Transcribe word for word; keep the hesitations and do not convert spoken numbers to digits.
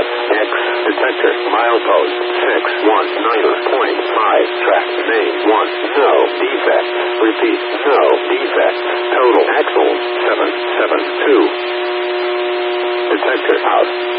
F X. Detector. Milepost six one nine point five. Track main one. No defect. Repeat. No defect. Total axles seven seven two. Detector out.